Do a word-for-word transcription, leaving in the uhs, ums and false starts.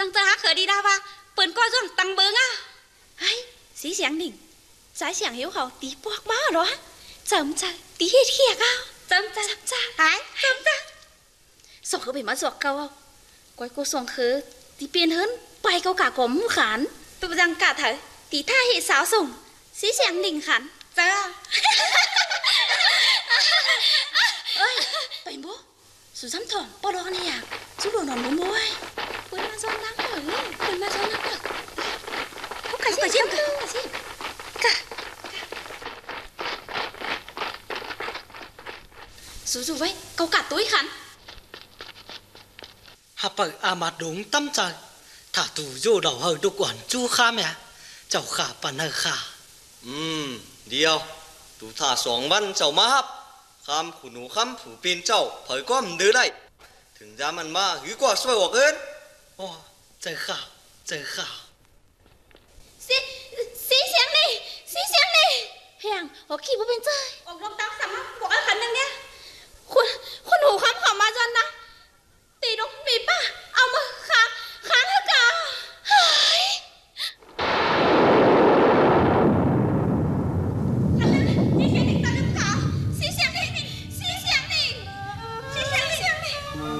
ตั้งใจหาเขยดีดาว่าเปิ่นก้อยจ้องตังเบิงอ่ะเฮ้ยสีเสียงหนิงสายเสียงหิวเขาตีปอกบ้าเหรอจำจ้าตีเทียกเอาจำจ้าจำจ้าหายจำจ้าส่งเขาไปมาสวกเกาเอาก้อยกูส่งคือตีเปลี่ยนเฮิรนไปเกากากผมขานไปประจังกาเถอะตีท่าเหตุสาวส่งสีเสียงหนิงขันเจ้าเอ้ยไปบ่สุซ้ำถอนปอดกันเนี่ยสุโดนนอนบ่บ่อยเปิดมาซ้อนนักเหรอเปิดมาซ้อนนักเหรอพวกกะชิมกะชิมกะสู้ๆไว้เกากาตุ้ยขันหาเปิดอามาดงตั้มใจถ้าตู่โย่ดอกเฮอดุกวนจู้ข้าแม่เจ้าขาปันเฮอขาอืมเดียวตู่ถ้าสองวันเจ้ามาฮับคำขุนูคำผู้เป็นเจ้าเผยก็มันดื้อได้ถึงจะมันมาหรือกว่าช่วยออกเอินโอ้เจอข่าวเจอข่าวสีสีเสียงนี่สีเสียงนี่เพียงหัวขี้บ่เป็นใจออกลมตามสามบอกเอาขันนึงเนี่ย